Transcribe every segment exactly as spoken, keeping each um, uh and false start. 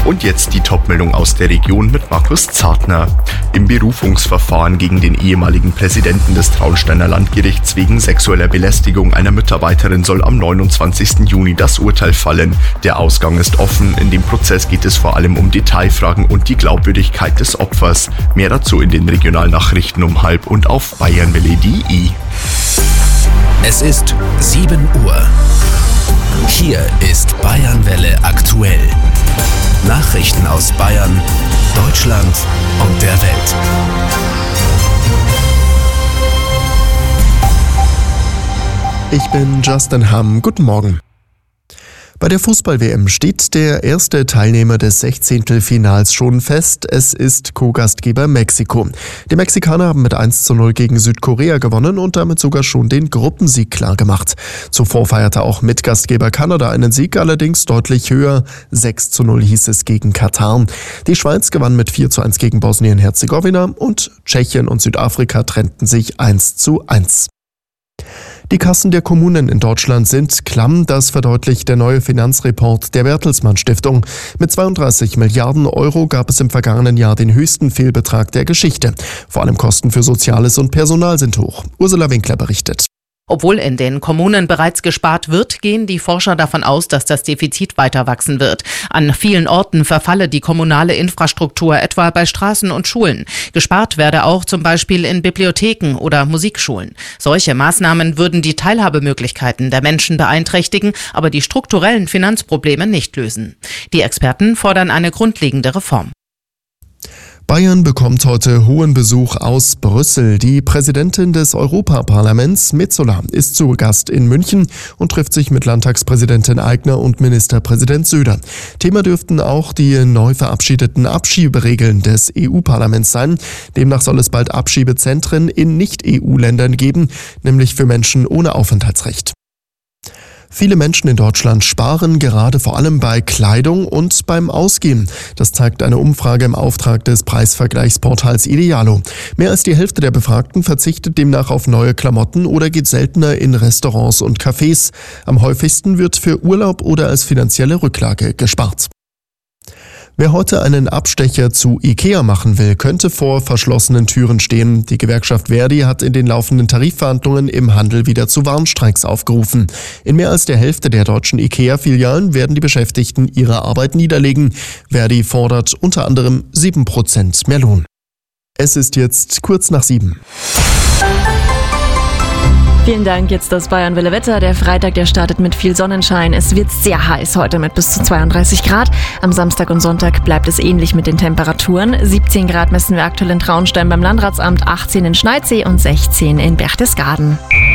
Und jetzt die Topmeldung aus der Region mit Markus Zartner. Im Berufungsverfahren gegen den ehemaligen Präsidenten des Traunsteiner Landgerichts wegen sexueller Belästigung einer Mitarbeiterin soll am neunundzwanzigsten Juni das Urteil fallen. Der Ausgang ist offen. In dem Prozess geht es vor allem um Detailfragen und die Glaubwürdigkeit des Opfers. Mehr dazu in den Regionalnachrichten um halb und auf bayernwelle punkt de. Es ist sieben Uhr. Hier ist Bayernwelle aktuell. Nachrichten aus Bayern, Deutschland und der Welt. Ich bin Justin Hamm. Guten Morgen. Bei der Fußball-W M steht der erste Teilnehmer des Sechzehntelfinals schon fest. Es ist Co-Gastgeber Mexiko. Die Mexikaner haben mit eins zu null gegen Südkorea gewonnen und damit sogar schon den Gruppensieg klargemacht. Zuvor feierte auch Mitgastgeber Kanada einen Sieg, allerdings deutlich höher. sechs zu null hieß es gegen Katar. Die Schweiz gewann mit vier zu eins gegen Bosnien-Herzegowina und Tschechien und Südafrika trennten sich eins zu eins. Die Kassen der Kommunen in Deutschland sind klamm, das verdeutlicht der neue Finanzreport der Bertelsmann Stiftung. Mit zweiunddreißig Milliarden Euro gab es im vergangenen Jahr den höchsten Fehlbetrag der Geschichte. Vor allem Kosten für Soziales und Personal sind hoch. Ursula Winkler berichtet. Obwohl in den Kommunen bereits gespart wird, gehen die Forscher davon aus, dass das Defizit weiter wachsen wird. An vielen Orten verfalle die kommunale Infrastruktur, etwa bei Straßen und Schulen. Gespart werde auch zum Beispiel in Bibliotheken oder Musikschulen. Solche Maßnahmen würden die Teilhabemöglichkeiten der Menschen beeinträchtigen, aber die strukturellen Finanzprobleme nicht lösen. Die Experten fordern eine grundlegende Reform. Bayern bekommt heute hohen Besuch aus Brüssel. Die Präsidentin des Europaparlaments, Metsola, ist zu Gast in München und trifft sich mit Landtagspräsidentin Aigner und Ministerpräsident Söder. Thema dürften auch die neu verabschiedeten Abschieberegeln des E U-Parlaments sein. Demnach soll es bald Abschiebezentren in Nicht-E U-Ländern geben, nämlich für Menschen ohne Aufenthaltsrecht. Viele Menschen in Deutschland sparen gerade vor allem bei Kleidung und beim Ausgehen. Das zeigt eine Umfrage im Auftrag des Preisvergleichsportals Idealo. Mehr als die Hälfte der Befragten verzichtet demnach auf neue Klamotten oder geht seltener in Restaurants und Cafés. Am häufigsten wird für Urlaub oder als finanzielle Rücklage gespart. Wer heute einen Abstecher zu Ikea machen will, könnte vor verschlossenen Türen stehen. Die Gewerkschaft Verdi hat in den laufenden Tarifverhandlungen im Handel wieder zu Warnstreiks aufgerufen. In mehr als der Hälfte der deutschen Ikea-Filialen werden die Beschäftigten ihre Arbeit niederlegen. Verdi fordert unter anderem sieben Prozent mehr Lohn. Es ist jetzt kurz nach sieben. Vielen Dank, jetzt das Bayernwelle Wetter. Der Freitag, der startet mit viel Sonnenschein. Es wird sehr heiß heute mit bis zu zweiunddreißig Grad. Am Samstag und Sonntag bleibt es ähnlich mit den Temperaturen. siebzehn Grad messen wir aktuell in Traunstein beim Landratsamt, achtzehn in Schneidsee und sechzehn in Berchtesgaden.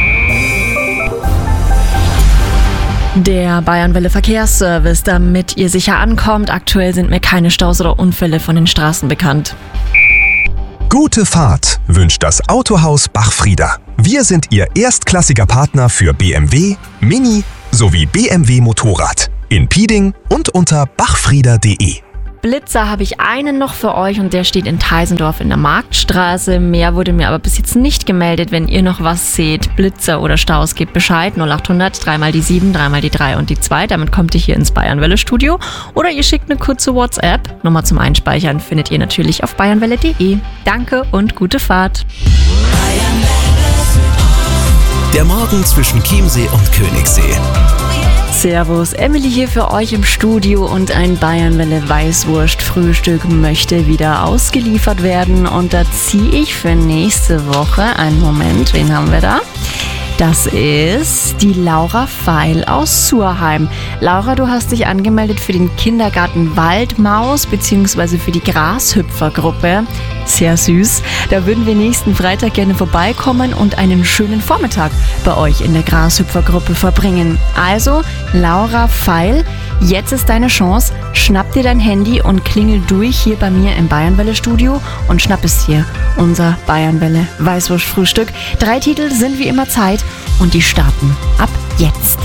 Der Bayernwelle Verkehrsservice, damit ihr sicher ankommt. Aktuell sind mir keine Staus oder Unfälle von den Straßen bekannt. Gute Fahrt wünscht das Autohaus Bachfrieder. Wir sind Ihr erstklassiger Partner für B M W, Mini sowie B M W Motorrad in Pieding und unter bachfrieder punkt de. Blitzer habe ich einen noch für euch und der steht in Teisendorf in der Marktstraße. Mehr wurde mir aber bis jetzt nicht gemeldet. Wenn ihr noch was seht, Blitzer oder Staus, gebt Bescheid. null achthundert, dreimal die sieben, dreimal die drei und die zwei. Damit kommt ihr hier ins Bayernwelle-Studio. Oder ihr schickt eine kurze WhatsApp. Nummer zum Einspeichern findet ihr natürlich auf bayernwelle punkt de. Danke und gute Fahrt. Der Morgen zwischen Chiemsee und Königssee. Servus, Emily hier für euch im Studio und ein Bayernwelle Weißwurst-Frühstück möchte wieder ausgeliefert werden und da ziehe ich für nächste Woche, einen Moment, wen haben wir da? Das ist die Laura Feil aus Surheim. Laura, du hast dich angemeldet für den Kindergarten Waldmaus bzw. für die Grashüpfergruppe. Sehr süß. Da würden wir nächsten Freitag gerne vorbeikommen und einen schönen Vormittag bei euch in der Grashüpfergruppe verbringen. Also, Laura Feil, jetzt ist deine Chance. Schnapp dir dein Handy und klingel durch hier bei mir im Bayernwelle-Studio und schnapp es dir, unser Bayernwelle Weißwurst-Frühstück. Drei Titel sind wie immer Zeit und die starten ab jetzt.